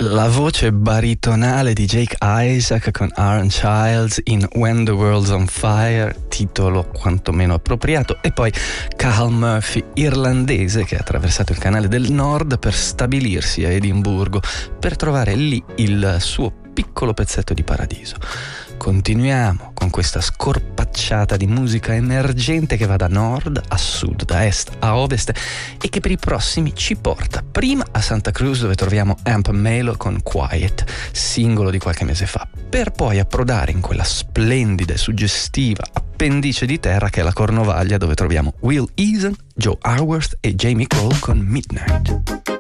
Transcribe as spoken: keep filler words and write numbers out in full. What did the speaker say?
La voce baritonale di Jake Isaac con Aaron Childs in When the World's on Fire, titolo quantomeno appropriato, e poi Carl Murphy, irlandese, che ha attraversato il canale del Nord per stabilirsi a Edimburgo, per trovare lì il suo piccolo pezzetto di paradiso. Continuiamo con questa scorpacciata di musica emergente che va da nord a sud, da est a ovest, e che per i prossimi ci porta prima a Santa Cruz, dove troviamo Amp Melo con Quiet, singolo di qualche mese fa, per poi approdare in quella splendida e suggestiva appendice di terra che è la Cornovaglia, dove troviamo Will Eason, Joe Arworth e Jamie Cole con Midnight.